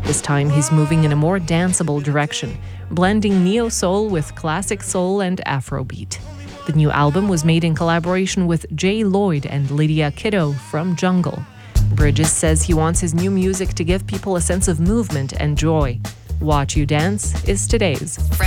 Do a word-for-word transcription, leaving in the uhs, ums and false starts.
This time he's moving in a more danceable direction, blending neo-soul with classic soul and Afrobeat. The new album was made in collaboration with Jay Lloyd and Lydia Kiddo from Jungle. Bridges says he wants his new music to give people a sense of movement and joy. Watch You Dance is today's